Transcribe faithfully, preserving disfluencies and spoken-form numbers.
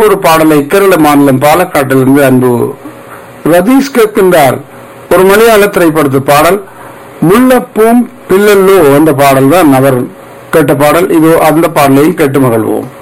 ஒரு பாடலை கேரள மாநிலம் பாலக்காட்டிலிருந்து அன்பு ரதீஷ் கேட்கின்றார். ஒரு மலையாள திரைப்படத்து பாடல் முல்லப்பூம் பில்லல்லோ என்ற பாடல் தான் அவர் கேட்ட பாடல். இதோ அந்த பாடலையும் கேட்டு மகிழ்வோம்.